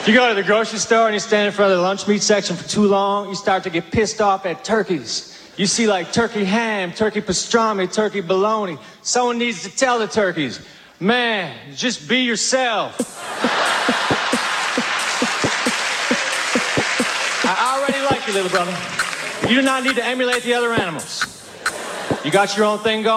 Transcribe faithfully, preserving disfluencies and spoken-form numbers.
If you go to the grocery store and you stand in front of the lunch meat section for too long, you start to get pissed off at turkeys. You see like turkey ham, turkey pastrami, turkey bologna. Someone needs to tell the turkeys, man, just be yourself. I already like you, little brother. You do not need to emulate the other animals. You got your own thing going.